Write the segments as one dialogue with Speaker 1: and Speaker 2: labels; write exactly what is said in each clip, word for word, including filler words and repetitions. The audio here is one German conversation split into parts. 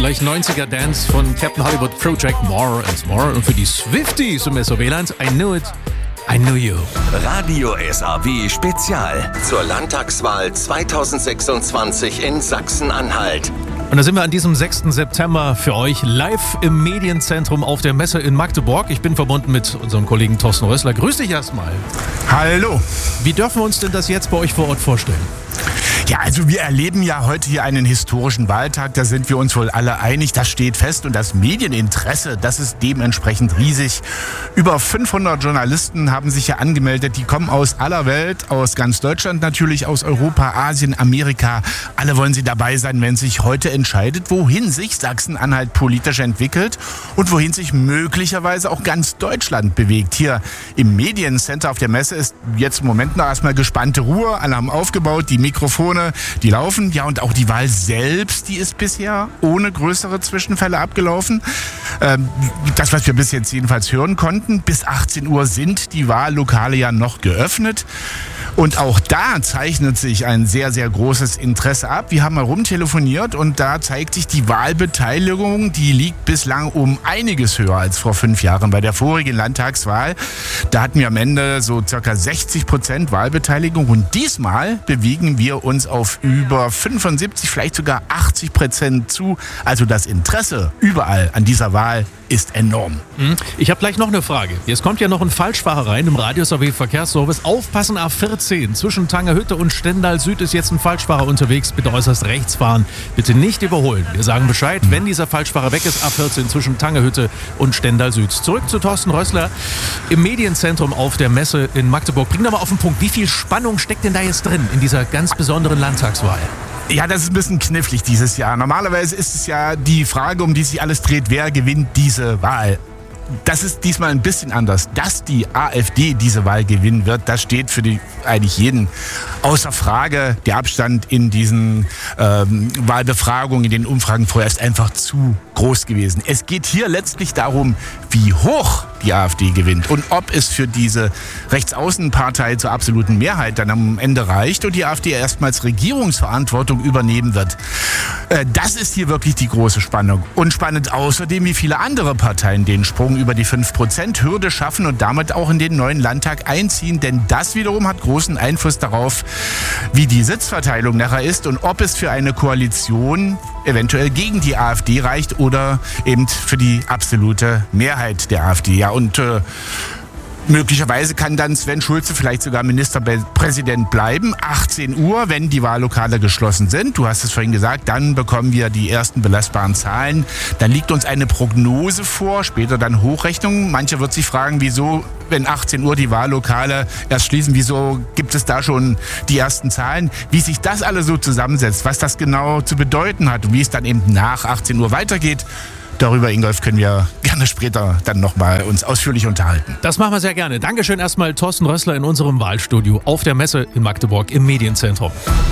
Speaker 1: Gleich neunziger Dance von Captain Hollywood Project More and More. Und für die Swifties im S O W-Land, I knew it, I knew you.
Speaker 2: Radio S A W Spezial zur Landtagswahl zweitausendsechsundzwanzig in Sachsen-Anhalt.
Speaker 1: Und da sind wir an diesem sechsten September für euch live im Medienzentrum auf der Messe in Magdeburg. Ich bin verbunden mit unserem Kollegen Thorsten Rössler. Grüß dich erstmal.
Speaker 3: Hallo.
Speaker 1: Wie dürfen wir uns denn das jetzt bei euch vor Ort vorstellen?
Speaker 3: Ja, also wir erleben ja heute hier einen historischen Wahltag, da sind wir uns wohl alle einig, das steht fest. Und das Medieninteresse, das ist dementsprechend riesig. Über fünfhundert Journalisten haben sich hier angemeldet, die kommen aus aller Welt, aus ganz Deutschland natürlich, aus Europa, Asien, Amerika. Alle wollen sie dabei sein, wenn sich heute entscheidet, wohin sich Sachsen-Anhalt politisch entwickelt und wohin sich möglicherweise auch ganz Deutschland bewegt. Hier im Mediencenter auf der Messe ist jetzt im Moment noch erstmal gespannte Ruhe, alle haben aufgebaut, die Mikrofone, die laufen. Ja, und auch die Wahl selbst, die ist bisher ohne größere Zwischenfälle abgelaufen. Ähm, das, was wir bis jetzt jedenfalls hören konnten, bis achtzehn Uhr sind die Wahllokale ja noch geöffnet. Und auch da zeichnet sich ein sehr, sehr großes Interesse ab. Wir haben mal rumtelefoniert und da zeigt sich die Wahlbeteiligung, die liegt bislang um einiges höher als vor fünf Jahren bei der vorigen Landtagswahl. Da hatten wir am Ende so circa sechzig Prozent Wahlbeteiligung und diesmal bewegen wir uns auf über fünfundsiebzig, vielleicht sogar achtzig Prozent zu. Also das Interesse überall an dieser Wahl ist enorm.
Speaker 1: Ich habe gleich noch eine Frage. Jetzt kommt ja noch ein Falschfahrer rein im Radio S A W Verkehrsservice. Aufpassen, A vierzehn zwischen Tangerhütte und Stendal Süd ist jetzt ein Falschfahrer unterwegs. Bitte äußerst rechts fahren. Bitte nicht überholen. Wir sagen Bescheid, wenn dieser Falschfahrer weg ist. A vierzehn zwischen Tangerhütte und Stendal Süd. Zurück zu Thorsten Rössler im Medienzentrum auf der Messe in Magdeburg. Bring doch mal auf den Punkt. Wie viel Spannung steckt denn da jetzt drin in dieser ganz besonderen Landtagswahl?
Speaker 3: Ja, das ist ein bisschen knifflig dieses Jahr. Normalerweise ist es ja die Frage, um die sich alles dreht, wer gewinnt diese Wahl. Das ist diesmal ein bisschen anders. Dass die AfD diese Wahl gewinnen wird, das steht für die, eigentlich jeden außer Frage. Der Abstand in diesen ähm, Wahlbefragungen, in den Umfragen vorher ist einfach zu groß gewesen. Es geht hier letztlich darum, wie hoch die AfD gewinnt und ob es für diese Rechtsaußenpartei zur absoluten Mehrheit dann am Ende reicht und die AfD erstmals Regierungsverantwortung übernehmen wird. Äh, das ist hier wirklich die große Spannung. Und spannend außerdem, wie viele andere Parteien den Sprung über die fünf Prozent Hürde schaffen und damit auch in den neuen Landtag einziehen. Denn das wiederum hat großen Einfluss darauf, wie die Sitzverteilung nachher ist und ob es für eine Koalition eventuell gegen die AfD reicht oder eben für die absolute Mehrheit der AfD. Ja, und äh, möglicherweise kann dann Sven Schulze vielleicht sogar Ministerpräsident bleiben. achtzehn Uhr, wenn die Wahllokale geschlossen sind. Du hast es vorhin gesagt, dann bekommen wir die ersten belastbaren Zahlen. Dann liegt uns eine Prognose vor, später dann Hochrechnungen. Mancher wird sich fragen, wieso, wenn achtzehn Uhr die Wahllokale erst schließen, wieso gibt es da schon die ersten Zahlen? Wie sich das alles so zusammensetzt, was das genau zu bedeuten hat und wie es dann eben nach achtzehn Uhr weitergeht, darüber, Ingolf, können wir gerne später dann nochmal uns ausführlich unterhalten.
Speaker 1: Das machen wir sehr gerne. Dankeschön erstmal Thorsten Rössler in unserem Wahlstudio auf der Messe in Magdeburg im Medienzentrum.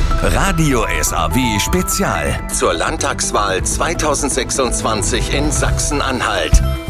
Speaker 2: Radio S A W Spezial zur Landtagswahl zweitausendsechsundzwanzig in Sachsen-Anhalt.